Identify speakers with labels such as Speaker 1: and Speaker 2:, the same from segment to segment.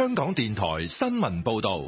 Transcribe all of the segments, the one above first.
Speaker 1: 香港電台新聞報道。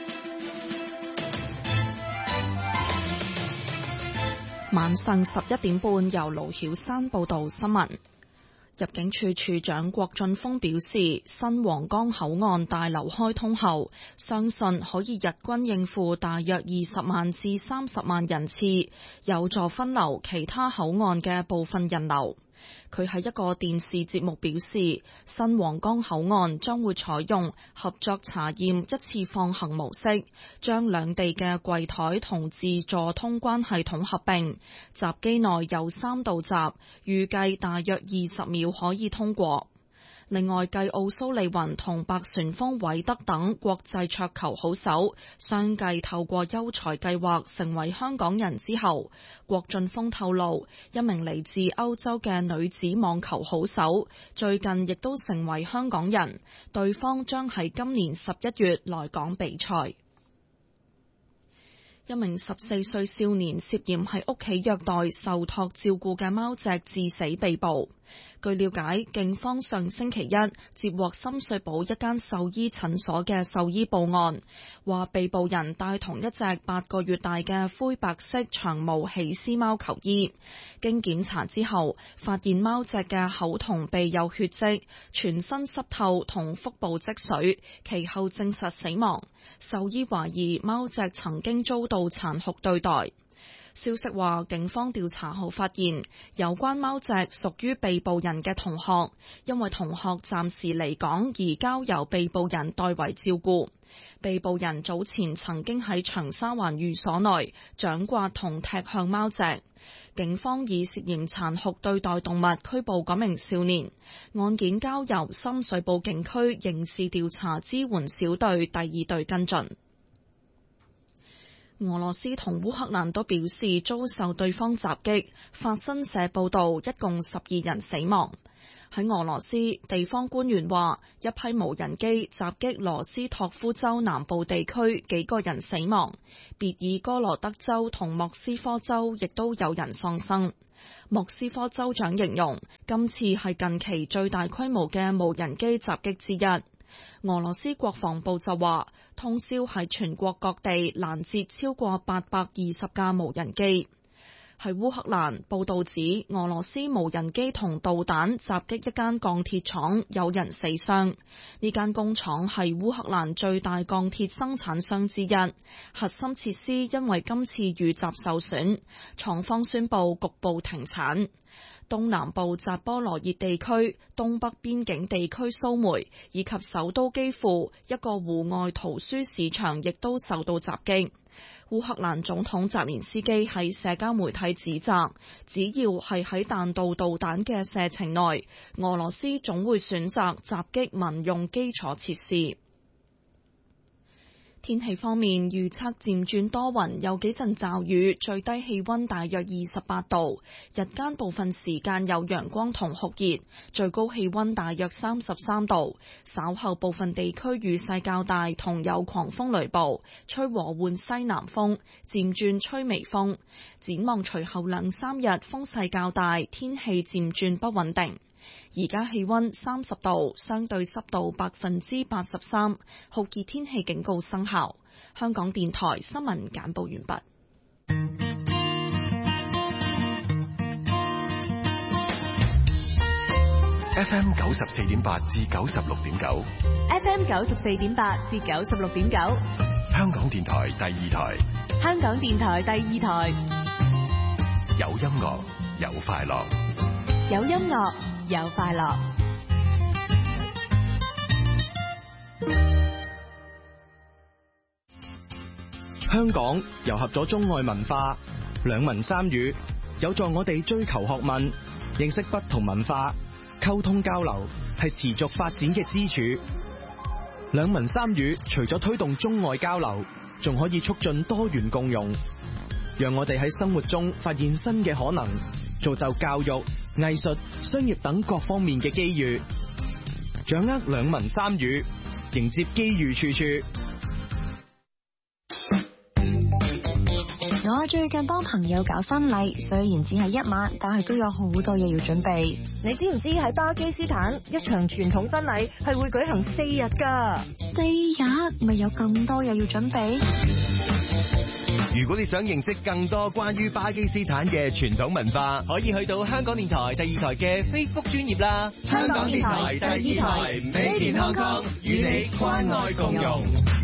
Speaker 2: 晚上11點半，由盧曉珊報道新聞。入境處處長郭俊峰表示，新皇崗口岸大樓開通後，相信可以日均應付大約20萬至30萬人次，有助分流其他口岸嘅部分人流。佢喺一個電視節目表示，新皇崗口岸將會採用合作查驗一次放行模式，將兩地嘅櫃台同自助通關系統合併，閘機內有3道閘，預計大約20秒可以通過。另外，繼奧蘇利雲同白旋風韋德等國際桌球好手相繼透過優才計劃成為香港人之後，郭俊峰透露，一名嚟自歐洲嘅女子網球好手最近亦都成為香港人，對方將喺今年11月來港比賽。一名14歲少年涉嫌喺屋企虐待受託照顧嘅貓隻致死被捕。據了解，警方上星期一接獲深水埗一間獸醫診所嘅獸醫報案，話被捕人帶同一隻8個月大嘅灰白色長毛喜斯貓求醫。經檢查之後，發現貓隻嘅口同鼻有血跡，全身濕透同腹部積水，其後證實死亡。獸醫懷疑貓隻曾經遭到殘酷對待。消息話，警方調查後發現，有關貓隻屬於被捕人嘅同學，因為同學暫時離港而交由被捕人代為照顧。被捕人早前曾經喺長沙灣寓所內掌摑同踢向貓隻。警方以涉嫌殘酷對待動物拘捕嗰名少年，案件交由深水埗警區刑事調查支援小隊第2隊跟進。俄羅斯同烏克蘭都表示遭受對方襲擊，法新社報道一共12人死亡。喺俄羅斯，地方官員話一批無人機襲擊羅斯托夫州南部地區，幾個人死亡。別爾哥羅德州同莫斯科州亦都有人喪生。莫斯科州長形容今次係近期最大規模嘅無人機襲擊之一。俄羅斯國防部就話，通宵喺全國各地攔截超過820架無人機。喺烏克蘭，報道指俄羅斯無人機同導彈襲擊一間鋼鐵廠，有人死傷。呢間工廠係烏克蘭最大鋼鐵生產商之一，核心設施因為今次遇襲受損，廠方宣布局部停產。東南部扎波羅熱地區、東北邊境地區蘇梅以及首都基輔一個戶外圖書市場亦都受到襲擊。烏克蘭總統澤連斯基喺社交媒體指責，只要係喺彈道導彈嘅射程內，俄羅斯總會選擇襲擊民用基礎設施。天氣方面，預測漸轉多雲，有幾陣驟雨，最低氣溫大約28度，日間部分時間有陽光同酷熱，最高氣溫大約33度。稍後部分地區雨勢較大，同有狂風雷暴，吹和緩西南風，漸轉吹微風。展望隨後2、3日風勢較大，天氣漸轉不穩定。而家氣溫30度，相對濕度83%，酷熱天氣警告生效。香港電台新聞簡報完畢。
Speaker 1: FM 94.8至96.9
Speaker 3: ，FM 94.8至96.9，
Speaker 1: 香港電台第2台，
Speaker 3: 香港電台第2台，
Speaker 1: 有音樂，有快樂，
Speaker 3: 有音樂，有快樂。
Speaker 4: 香港糅合咗中外文化，兩文三語，有助我哋追求學問，認識不同文化，溝通交流係持續發展嘅支柱。兩文三語除咗推動中外交流，仲可以促進多元共融，讓我哋喺生活中發現新嘅可能，造就教育、藝術、商業等各方面嘅機遇，掌握兩文三語，迎接機遇處處。
Speaker 5: 我最近幫朋友搞婚禮，雖然只係一晚，但係都有好多嘢要準備。
Speaker 6: 你知唔知喺巴基斯坦一場傳統婚禮係會舉行4日㗎
Speaker 5: ？4日咪有咁多嘢要準備？
Speaker 7: 如果你想認識更多關於巴基斯坦嘅傳統文化，
Speaker 8: 可以去到香港電台第2台嘅 Facebook 專頁啦。
Speaker 6: 香港電台第2台，Made in Hong Kong，與你關愛共融。